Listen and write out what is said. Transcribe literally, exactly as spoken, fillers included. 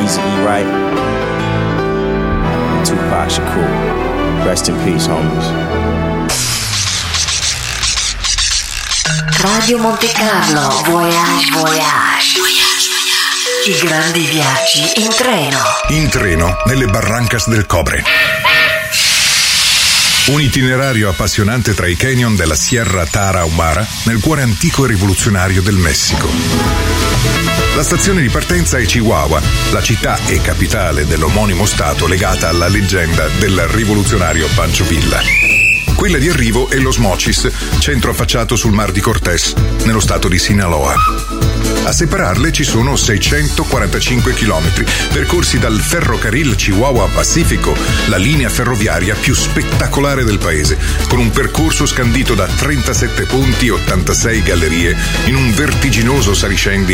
Eazy E. Wright, and Tupac Shakur. Rest in peace, homies. Radio Monte Carlo, Voyage, Voyage. I grandi viaggi in treno. In treno, nelle Barrancas del Cobre. Un itinerario appassionante tra i canyon della Sierra Tarahumara, nel cuore antico e rivoluzionario del Messico. La stazione di partenza è Chihuahua, la città e capitale dell'omonimo stato legata alla leggenda del rivoluzionario Pancho Villa. Quella di arrivo è Los Mochis, centro affacciato sul Mar di Cortés, nello stato di Sinaloa. A separarle ci sono seicentoquarantacinque chilometri, percorsi dal ferrocarril Chihuahua Pacifico, la linea ferroviaria più spettacolare del paese, con un percorso scandito da trentasette ponti e ottantasei gallerie in un vertiginoso saliscendi